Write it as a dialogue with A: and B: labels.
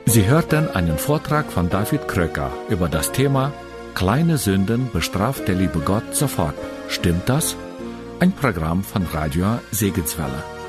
A: Sie hörten einen Vortrag von David Kröcker über das Thema Kleine Sünden bestraft der liebe Gott sofort. Stimmt das? Ein Programm von Radio Segenswelle.